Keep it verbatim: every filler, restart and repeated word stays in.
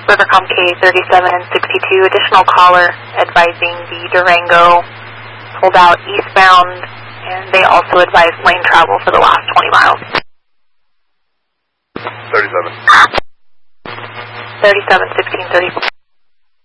Rivercom K thirty-seven and sixty-two, additional caller advising the Durango pulled out eastbound, and they also advise lane travel for the last twenty miles. thirty-seven. thirty-seven, sixteen, thirty-four.